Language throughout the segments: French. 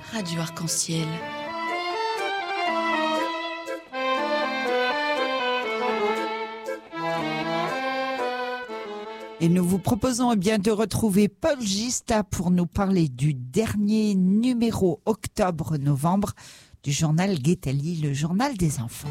Radio Arc-en-Ciel. Et nous vous proposons bien de retrouver Paul Gista pour nous parler du dernier numéro octobre-novembre du journal Guettali, le journal des enfants.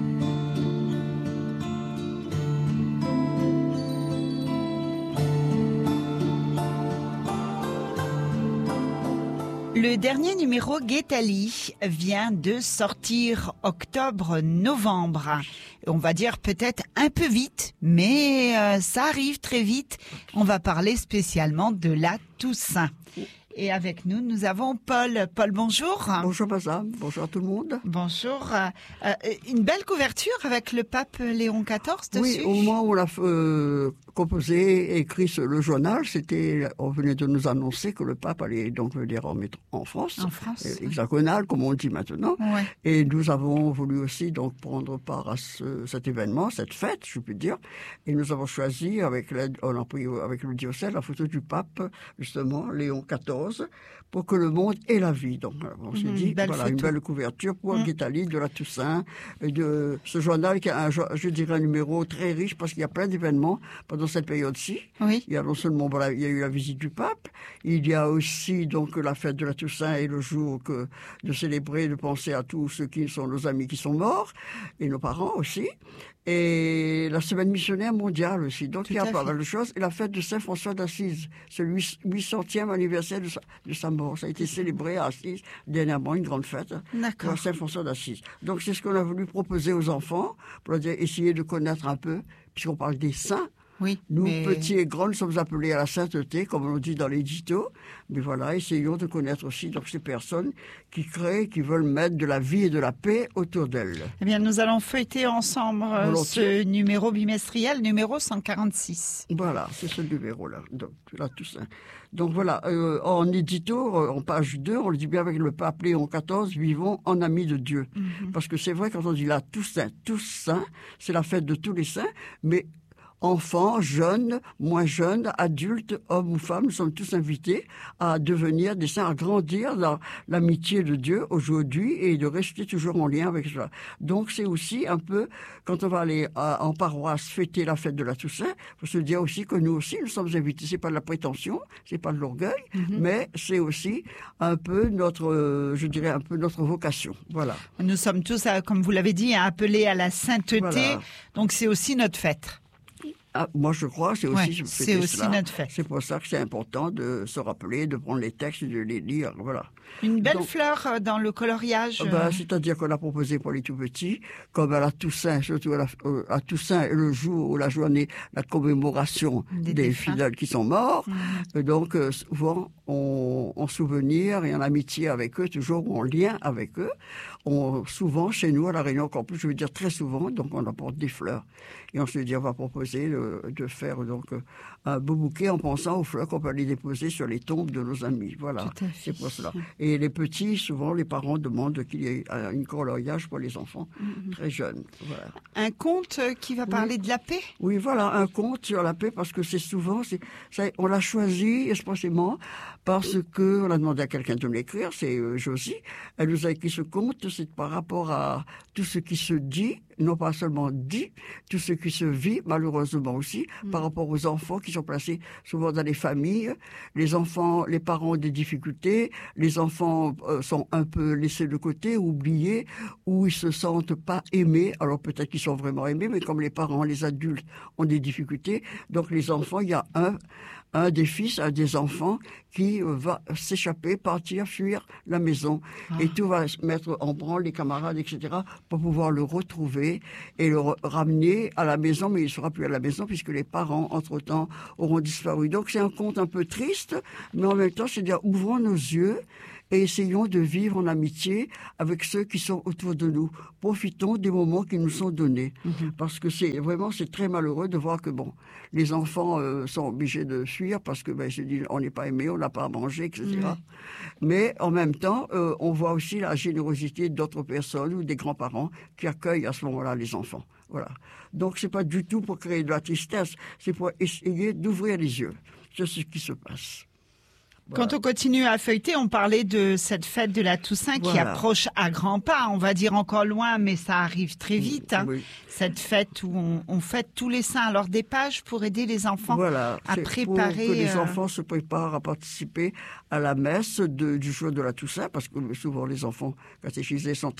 Le dernier numéro Guettali vient de sortir octobre-novembre. On va dire peut-être un peu vite, mais ça arrive très vite. On va parler spécialement de la Toussaint. Et avec nous, nous avons Paul. Paul, bonjour. Bonjour madame, bonjour à tout le monde. Bonjour. Une belle couverture avec le pape Léon XIV dessus. Oui, au moment où on a composé et écrit le journal, on venait de nous annoncer que le pape allait donc venir en France. En France. Hexagonal, comme on dit maintenant. Ouais. Et nous avons voulu aussi donc prendre part à cet événement, cette fête, je peux dire. Et nous avons choisi, on a pris avec le diocèse, la photo du pape, justement, Léon XIV, pour que le monde ait la vie. Donc, on s'est dit, voilà, une belle couverture pour Guettali de la Toussaint, de ce journal qui a je dirais un numéro très riche parce qu'il y a plein d'événements pendant cette période-ci. Oui. Il y a non seulement, il y a eu la visite du pape, il y a aussi donc la fête de la Toussaint et le jour de célébrer, de penser à tous ceux qui sont nos amis qui sont morts et nos parents aussi. Et la semaine missionnaire mondiale aussi. Donc il y a pas mal de choses. Et la fête de Saint-François d'Assise, c'est le 800e anniversaire de sa mort. Ça a été célébré à Assise dernièrement, une grande fête. D'accord. Saint-François d'Assise. Donc c'est ce qu'on a voulu proposer aux enfants, pour essayer de connaître un peu, puisqu'on parle des saints. Oui, nous, petits et grands, nous sommes appelés à la sainteté, comme on dit dans l'édito. Mais voilà, essayons de connaître aussi donc, ces personnes qui créent, qui veulent mettre de la vie et de la paix autour d'elles. Eh bien, nous allons feuilleter ensemble ce numéro bimestriel, numéro 146. Voilà, c'est ce numéro-là, donc là, tout ça. Donc voilà, en édito, en page 2, on le dit bien avec le pape Léon XIV, vivons en amis de Dieu. Mm-hmm. Parce que c'est vrai, quand on dit là, tous saints, c'est la fête de tous les saints, mais enfants, jeunes, moins jeunes, adultes, hommes ou femmes, nous sommes tous invités à devenir des saints, à grandir dans l'amitié de Dieu aujourd'hui et de rester toujours en lien avec cela. Donc c'est aussi un peu, quand on va aller en paroisse fêter la fête de la Toussaint, il faut se dire aussi que nous aussi, nous sommes invités. C'est pas de la prétention, c'est pas de l'orgueil, mais c'est aussi un peu je dirais un peu notre vocation. Voilà. Nous sommes tous, comme vous l'avez dit, appelés à la sainteté, voilà. Donc c'est aussi notre fête. Ah, moi, je crois, c'est aussi notre fête. C'est pour ça que c'est important de se rappeler, de prendre les textes et de les lire, voilà. Une belle fleur dans le coloriage. C'est-à-dire qu'on a proposé pour les tout petits, comme à la Toussaint, surtout à Toussaint, le jour ou la journée, la commémoration des fidèles qui sont morts. Donc, souvent, en souvenir et en amitié avec eux, toujours en lien avec eux. Souvent, chez nous, à La Réunion, encore plus, je veux dire très souvent, donc on apporte des fleurs. Et on se dit, on va proposer de faire donc un beau bouquet en pensant aux fleurs qu'on peut aller déposer sur les tombes de nos amis. Voilà, c'est pour cela. Et les petits, souvent, les parents demandent qu'il y ait un coloriage pour les enfants très jeunes. Voilà. Un conte qui va parler de la paix. Oui, voilà, un conte sur la paix, parce que c'est souvent, on l'a choisi expressément parce que on a demandé à quelqu'un de l'écrire, c'est Josie. Elle nous a écrit ce conte, c'est par rapport à tout ce qui se dit, non pas seulement dit, tout ce qui se vit, malheureusement aussi, par rapport aux enfants qui sont placés souvent dans les familles. Les enfants, les parents ont des difficultés, les enfants sont un peu laissés de côté, oubliés, ou ils se sentent pas aimés. Alors peut-être qu'ils sont vraiment aimés, mais comme les parents, les adultes ont des difficultés, donc les enfants, il y a un des fils, un des enfants qui va s'échapper, partir, fuir la maison. Et tout va se mettre en branle, les camarades, etc., pour pouvoir le retrouver et le ramener à la maison, mais il ne sera plus à la maison puisque les parents, entre-temps, auront disparu. Donc c'est un conte un peu triste, mais en même temps, c'est-à-dire ouvrons nos yeux et essayons de vivre en amitié avec ceux qui sont autour de nous. Profitons des moments qui nous sont donnés. Parce que c'est très malheureux de voir que les enfants sont obligés de fuir parce que je dis, on n'est pas aimé, on n'a pas à manger, etc. Mais en même temps, on voit aussi la générosité d'autres personnes ou des grands-parents qui accueillent à ce moment-là les enfants. Voilà. Donc c'est pas du tout pour créer de la tristesse, c'est pour essayer d'ouvrir les yeux sur ce qui se passe. Voilà. Quand on continue à feuilleter, on parlait de cette fête de la Toussaint qui Voilà. approche à grands pas. On va dire encore loin, mais ça arrive très vite. Hein. Oui. Cette fête où on fête tous les saints. Alors des pages pour aider les enfants Voilà, à c'est préparer. pour que les enfants se préparent à participer à la messe du jour de la Toussaint, parce que souvent les enfants catéchisés sont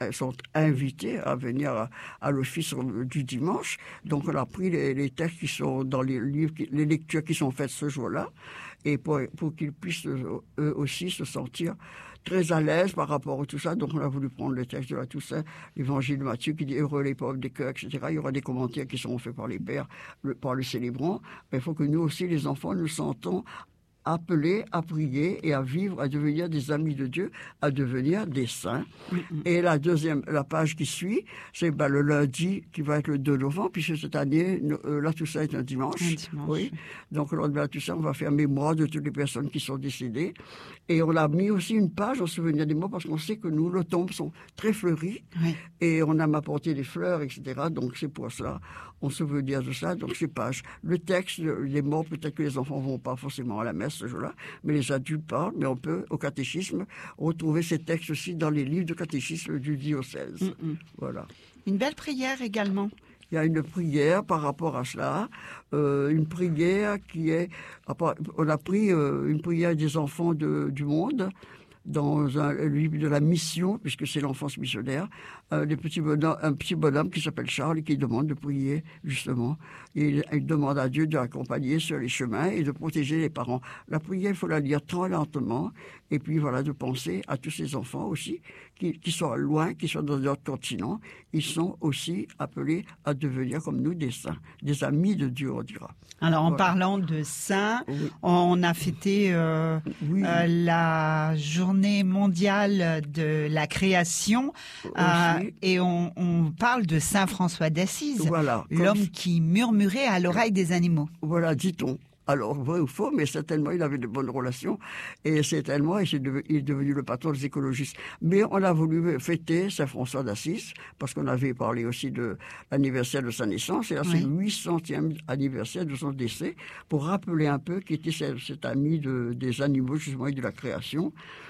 invités à venir à l'office du dimanche. Donc on a pris les textes qui sont dans les livres, les lectures qui sont faites ce jour-là, et pour qu'ils puissent eux aussi se sentir très à l'aise par rapport à tout ça. Donc on a voulu prendre le texte de la Toussaint, l'évangile de Matthieu qui dit « Heureux les pauvres des cœurs », etc. Il y aura des commentaires qui seront faits par les pères, par le célébrant. Mais il faut que nous aussi, les enfants, nous sentons appelés à prier et à vivre, à devenir des amis de Dieu, à devenir des saints. Et la page qui suit, c'est le lundi qui va être le 2 novembre, puisque cette année, la Toussaint est un dimanche. Oui. Donc lors de la Toussaint, on va faire mémoire de toutes les personnes qui sont décédées. Et on a mis aussi une page en souvenir des morts, parce qu'on sait que nos tombes sont très fleuries. Oui. Et on a apporté des fleurs, etc. Donc c'est pour cela, on se veut dire de ça. Donc ces pages. Le texte, les morts, peut-être que les enfants vont pas forcément à la messe ce jour-là, mais les adultes parlent. Mais on peut, au catéchisme, retrouver ces textes aussi dans les livres de catéchisme du diocèse. Voilà. Une belle prière également. Il y a une prière par rapport à cela, une prière qui est... On a pris une prière des enfants du monde dans un livre de la mission, puisque c'est l'enfance missionnaire, un petit bonhomme qui s'appelle Charles et qui demande de prier, justement. Il demande à Dieu de l'accompagner sur les chemins et de protéger les parents. La prière, il faut la lire très lentement, et puis voilà, de penser à tous ces enfants aussi, qui sont loin, qui sont dans d'autres continents. Ils sont aussi appelés à devenir comme nous des saints, des amis de Dieu, on dira. Alors, en Voilà. parlant de saints, Oui. on a fêté Oui. la journée mondiale de la création Aussi. et on parle de Saint François d'Assise, Voilà. l'homme qui murmurait à l'oreille des animaux. Voilà, dit-on. Alors, vrai ou faux, mais certainement, il avait de bonnes relations. Et certainement, il est devenu le patron des écologistes. Mais on a voulu fêter Saint François d'Assise, parce qu'on avait parlé aussi de l'anniversaire de sa naissance. Et là, c'est le 800e anniversaire de son décès, pour rappeler un peu qui était cet ami des animaux, justement, et de la création.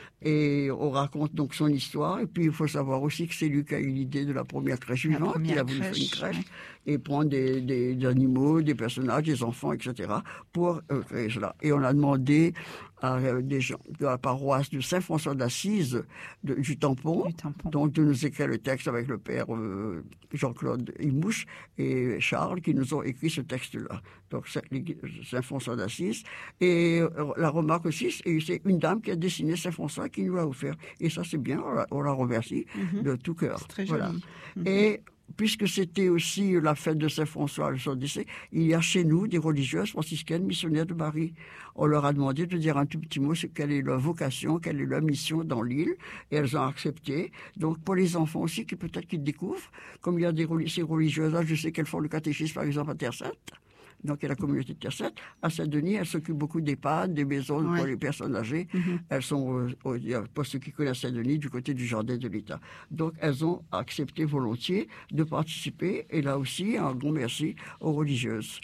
Et on raconte donc son histoire. Et puis, il faut savoir aussi que c'est lui qui a eu l'idée de la première crèche vivante. Il a voulu faire une crèche et prendre des animaux, des personnages, des enfants, etc. pour créer cela. Et on a demandé à des gens de la paroisse de Saint-François d'Assise du Tampon, donc de nous écrire le texte avec le père Jean-Claude Imouche et Charles qui nous ont écrit ce texte-là. Donc Saint-François d'Assise. Et la remarque aussi, c'est une dame qui a dessiné Saint-François qui nous l'a offert. Et ça, c'est bien, on la remercie de tout cœur. C'est très voilà. joli. Et puisque c'était aussi la fête de Saint-François, le son décès, il y a chez nous des religieuses franciscaines missionnaires de Marie. On leur a demandé de dire un tout petit mot sur quelle est leur vocation, quelle est leur mission dans l'île, et elles ont accepté. Donc pour les enfants aussi, qui peut-être qu'ils découvrent, comme il y a ces religieuses-là, je sais qu'elles font le catéchisme par exemple à Terre-Sainte. Donc, il y a la communauté de Terre-Sainte. À Saint-Denis, elle s'occupe beaucoup d'EHPAD, des maisons pour les personnes âgées. Elles sont, pour ceux qui connaissent Saint-Denis, du côté du jardin de l'État. Donc, elles ont accepté volontiers de participer. Et là aussi, un grand merci aux religieuses.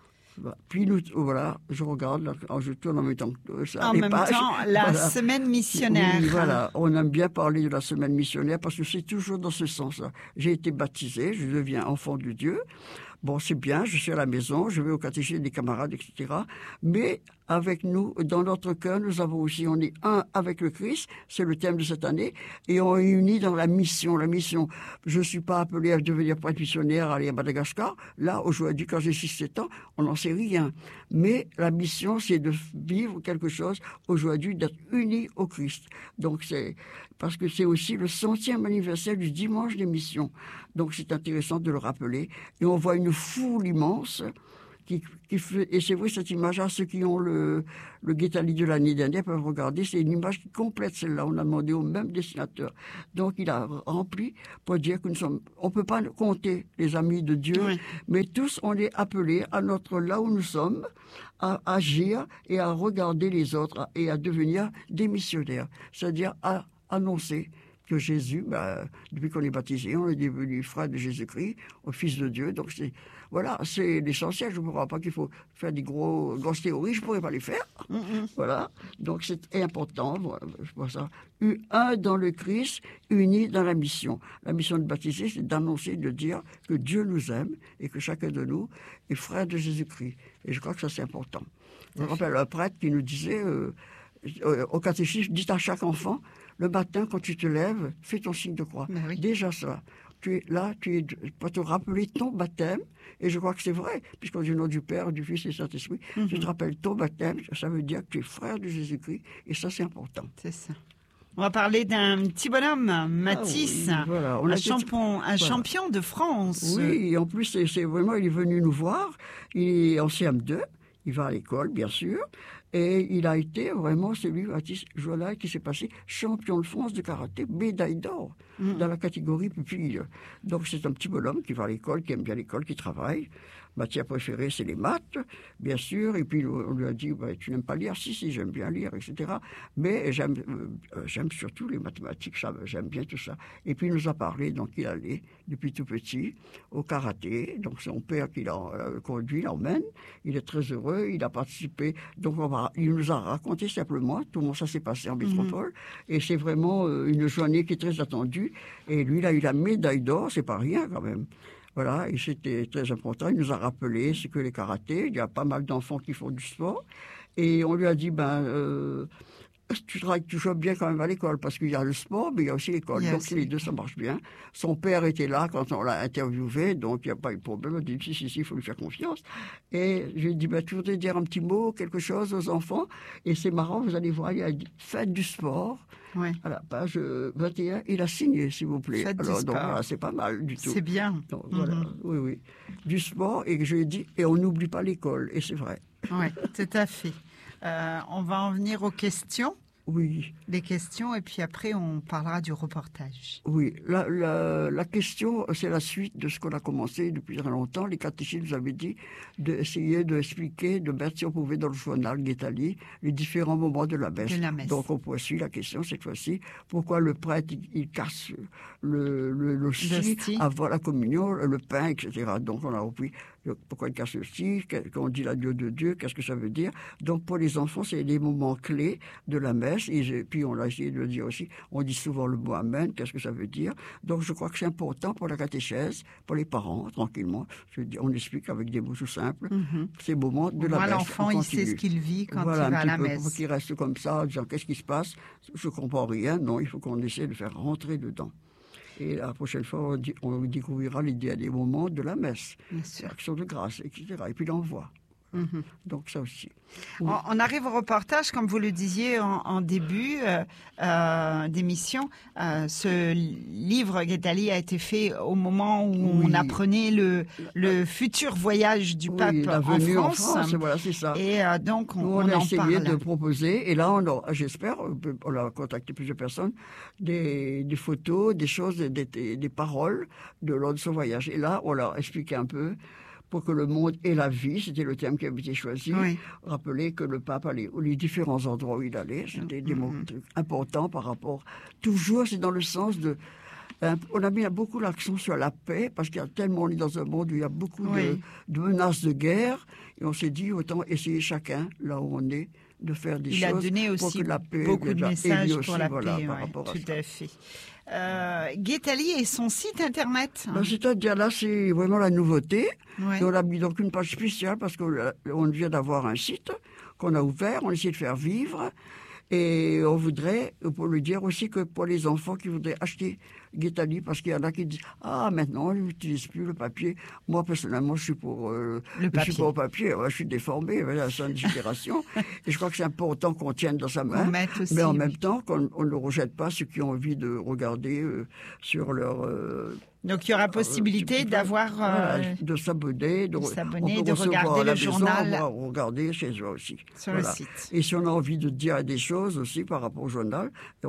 Puis nous, voilà, je regarde, je tourne en même temps que ça. En même temps, la semaine missionnaire. Oui, voilà, on aime bien parler de la semaine missionnaire parce que c'est toujours dans ce sens-là. J'ai été baptisé, je deviens enfant de Dieu. Bon, c'est bien, je suis à la maison, je vais au catéchisme des camarades, etc. Mais avec nous, dans notre cœur, nous avons aussi, on est un avec le Christ, c'est le thème de cette année, et on est unis dans la mission. La mission, je ne suis pas appelé à devenir prêtre missionnaire, aller à Madagascar. Là, aujourd'hui, quand j'ai 6-7 ans, on n'en sait rien. Mais la mission, c'est de vivre quelque chose aujourd'hui, d'être unis au Christ. Donc parce que c'est aussi le 100e anniversaire du dimanche des missions. Donc c'est intéressant de le rappeler. Et on voit une foule immense qui fait, et c'est vrai, cette image-là, ceux qui ont le Guétali de l'année dernière peuvent regarder, c'est une image qui complète celle-là. On a demandé au même dessinateur. Donc il a rempli pour dire que on peut pas compter les amis de Dieu, mais tous on est appelés à là où nous sommes, à agir et à regarder les autres et à devenir des missionnaires. C'est-à-dire à annoncer que Jésus, depuis qu'on est baptisé, on est devenu frère de Jésus-Christ, au Fils de Dieu. Donc c'est l'essentiel. Je ne crois pas qu'il faut faire des grosses théories, je ne pourrais pas les faire. Voilà. Donc c'est important. Voilà, je vois ça. Un dans le Christ, unis dans la mission. La mission de baptiser, c'est d'annoncer, de dire que Dieu nous aime et que chacun de nous est frère de Jésus-Christ. Et je crois que ça c'est important. Je me rappelle un prêtre qui nous disait au catéchisme, dites à chaque enfant, le matin, quand tu te lèves, fais ton signe de croix. Oui. Déjà ça. Tu es là, pour te rappeler ton baptême, et je crois que c'est vrai, puisqu'on dit au nom du Père, du Fils et du Saint-Esprit, tu te rappelles ton baptême, ça veut dire que tu es frère de Jésus-Christ, et ça c'est important. C'est ça. On va parler d'un petit bonhomme, Mathis, voilà. un champion de France. Oui, et en plus, c'est vraiment, il est venu nous voir, il est en CM2, il va à l'école, bien sûr, et il a été vraiment celui, Mathis Joanal, qui s'est passé champion de France de karaté, médaille d'or, dans la catégorie pupille. Donc c'est un petit bonhomme qui va à l'école, qui aime bien l'école, qui travaille. Matière préférée, c'est les maths, bien sûr. Et puis, on lui a dit, tu n'aimes pas lire? Si, j'aime bien lire, etc. Mais j'aime surtout les mathématiques, j'aime bien tout ça. Et puis, il nous a parlé, donc il allait, depuis tout petit, au karaté. Donc, son père qui l'a conduit, l'emmène. Il est très heureux, il a participé. Donc, il nous a raconté simplement comment ça s'est passé en métropole. Et c'est vraiment une journée qui est très attendue. Et lui, il a eu la médaille d'or, c'est pas rien quand même. Voilà, et c'était très important. Il nous a rappelé ce que les karatés. Il y a pas mal d'enfants qui font du sport. Et on lui a dit, tu joues bien quand même à l'école, parce qu'il y a le sport, mais il y a aussi l'école. Donc les deux, ça marche bien. Son père était là quand on l'a interviewé, donc il n'y a pas eu de problème. On dit, si, il faut lui faire confiance. Et je lui ai dit, tu voudrais dire un petit mot, quelque chose aux enfants? Et c'est marrant, vous allez voir, il a dit, faites du sport. Ouais. À la page 21, il a signé, s'il vous plaît. Alors, donc voilà, c'est pas mal du tout. C'est bien. Donc, voilà, oui. Du sport, et je lui ai dit, et on n'oublie pas l'école, et c'est vrai. Oui, tout à fait. On va en venir aux questions. Oui. Les questions, et puis après, on parlera du reportage. Oui, la question, c'est la suite de ce qu'on a commencé depuis très longtemps. Les catéchistes nous avaient dit d'essayer d'expliquer, de mettre, si on pouvait, dans le journal Guettali, les différents moments de la messe. Donc, on poursuit la question cette fois-ci. Pourquoi le prêtre, il casse l'hostie avant la communion, le pain, etc. Donc, on a repris pourquoi il casse l'hostie, quand on dit l'adieu de Dieu, qu'est-ce que ça veut dire. Donc, pour les enfants, c'est des moments clés de la messe. Et puis, on l'a essayé de le dire aussi. On dit souvent le mot Amen, qu'est-ce que ça veut dire. Donc, je crois que c'est important pour la catéchèse, pour les parents, tranquillement. On explique avec des mots tout simples ces moments de la messe. L'enfant, il sait ce qu'il vit quand il va à la messe. Pour qu'il reste comme ça, en disant qu'est-ce qui se passe, je ne comprends rien. Non, il faut qu'on essaie de faire rentrer dedans. Et la prochaine fois, on découvrira l'idée des moments de la messe, l'action de grâce, etc. Et puis l'envoi. Donc ça aussi. Oui. On arrive au reportage, comme vous le disiez en début d'émission. Ce livre Guettali a été fait au moment où on apprenait le futur voyage du pape en France. Voilà, c'est ça. Et donc on a essayé de proposer. Et là, j'espère, on a contacté plusieurs personnes, des photos, des choses, des paroles lors de ce voyage. Et là, on leur a expliqué un peu. Pour que le monde et la vie, c'était le thème qui avait été choisi. Rappeler que le pape allait aux différents endroits où il allait, c'était des mots importants par rapport. Toujours, c'est dans le sens de. On a mis beaucoup l'accent sur la paix, parce qu'il y a tellement, on est dans un monde où il y a beaucoup de menaces de guerre, et on s'est dit autant essayer chacun, là où on est, de faire des choses pour que la paix. Beaucoup de messages aussi, pour la paix, par rapport tout à fait. Guettali et son site internet. C'est-à-dire là, c'est vraiment la nouveauté. Et on a mis donc une page spéciale parce qu'on vient d'avoir un site qu'on a ouvert, on essaie de faire vivre. Et on voudrait, pour le dire aussi, que pour les enfants qui voudraient acheter Guettali, parce qu'il y en a qui disent « Ah, maintenant, on n'utilise plus le papier. » Moi, personnellement, je suis pour le papier. Je suis déformé, c'est une génération. Et je crois que c'est important qu'on tienne dans sa main. Mais en même temps, qu'on ne rejette pas ceux qui ont envie de regarder sur leur... Donc, il y aura possibilité d'avoir... de s'abonner, de regarder le journal. Regarder chez eux aussi. Sur le site. Et si on a envie de dire des choses aussi par rapport au journal,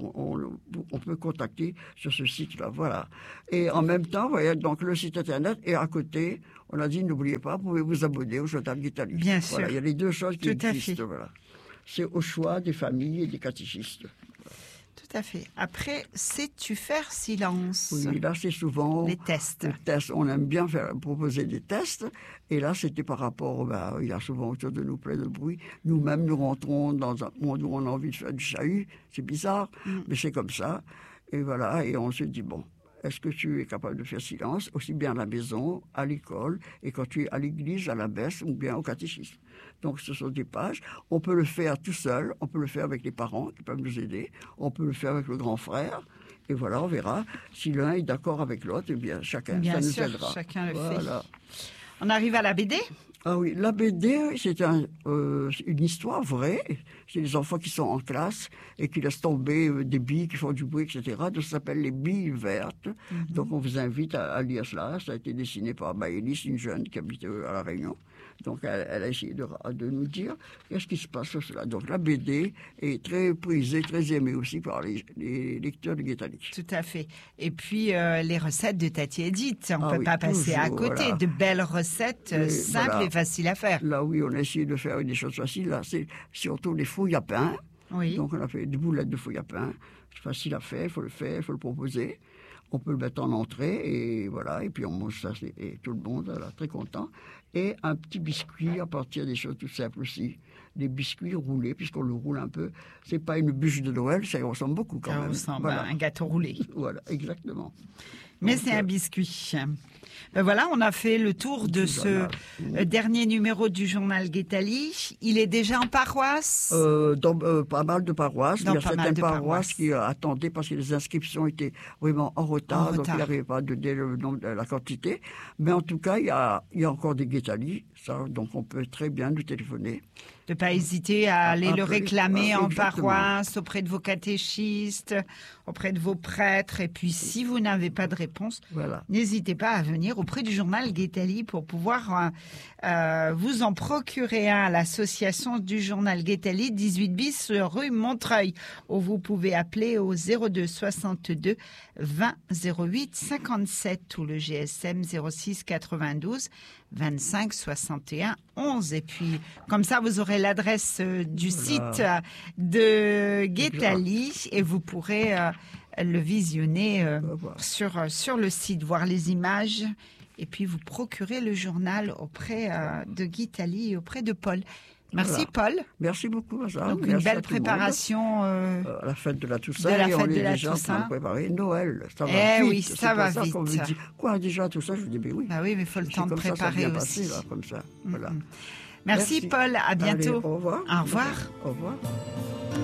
on peut contacter sur ce site-là. Voilà. Et en même temps, donc le site internet est à côté. On a dit, n'oubliez pas, vous pouvez vous abonner au journal Guettali. Bien sûr. Il y a les deux choses qui existent. Voilà. C'est au choix des familles et des catéchistes. Tout à fait. Après, sais-tu faire silence? Oui, là, c'est souvent... Les tests. On aime bien proposer des tests. Et là, c'était par rapport... il y a souvent autour de nous plein de bruit. Nous-mêmes, nous rentrons dans un monde où on a envie de faire du chahut. C'est bizarre, mais c'est comme ça. Et voilà, et on se dit, bon, est-ce que tu es capable de faire silence, aussi bien à la maison, à l'école, et quand tu es à l'église, à la messe, ou bien au catéchisme. Donc, ce sont des pages. On peut le faire tout seul, on peut le faire avec les parents qui peuvent nous aider, on peut le faire avec le grand frère. Et voilà, on verra. Si l'un est d'accord avec l'autre, eh bien, chacun, bien ça nous sûr, aidera. Chacun le voilà. fait. On arrive à la BD? Ah oui, la BD, c'est une histoire vraie. C'est des enfants qui sont en classe et qui laissent tomber des billes qui font du bruit, etc. Donc, ça s'appelle Les Billes Vertes. Donc, on vous invite à lire cela. Ça a été dessiné par Maëlys, une jeune qui habite à La Réunion. Donc, elle a essayé de nous dire qu'est-ce qui se passe sur cela. Donc, la BD est très prisée, très aimée aussi par les lecteurs de Guétali. Tout à fait. Et puis, les recettes de Tati Edith. On ne peut pas passer toujours, à côté. Voilà. De belles recettes simples et faciles à faire. Là, oui, on a essayé de faire des choses faciles. Là, c'est surtout les fouilles à pain. Oui. Donc, on a fait des boulettes de fouilles à pain. C'est facile à faire, il faut le proposer. On peut le mettre en entrée, et voilà. Et puis, on mange ça, et tout le monde est là, très content. Et un petit biscuit à partir des choses tout simples aussi. Des biscuits roulés, puisqu'on le roule un peu. C'est pas une bûche de Noël, ça ressemble beaucoup quand même. Ça ressemble voilà. à un gâteau roulé. Voilà, exactement. Mais c'est un biscuit. Ben voilà, on a fait le tour de ce dernier numéro du journal Guétali. Il est déjà en paroisse? Dans pas mal de paroisses. Il y a certaines paroisses qui attendaient parce que les inscriptions étaient vraiment en retard. Donc il n'arrivait pas à donner le nombre, la quantité. Mais en tout cas, il y a encore des Guétali. Donc on peut très bien nous téléphoner. De ne pas hésiter à aller le réclamer en exactement. paroisse, auprès de vos catéchistes, auprès de vos prêtres. Et puis, si vous n'avez pas de réponse, n'hésitez pas à venir auprès du journal Guétali pour pouvoir vous en procurer un à l'association du journal Guétali, 18 bis rue Montreuil, où vous pouvez appeler au 02 62 20 08 57 ou le GSM 06 92 25 61 11. Et puis, comme ça, vous aurez l'adresse du site de Guétali et vous pourrez le visionner sur le site, voir les images et puis vous procurer le journal auprès de Guétali et auprès de Paul. Merci Paul. Merci beaucoup, Mazar. Donc une belle préparation à la fête de la Toussaint. De la fête et on de est la déjà Toussaint. en train de préparer Noël. Ça va vite. Oui, ça va vite. Qu'on me dit, quoi, déjà tout ça? Je dis, mais oui. Bah oui, mais il faut le temps de préparer ça aussi. Passer, là, comme ça. Voilà. Merci Paul, à bientôt. Allez, au revoir. Au revoir. Au revoir.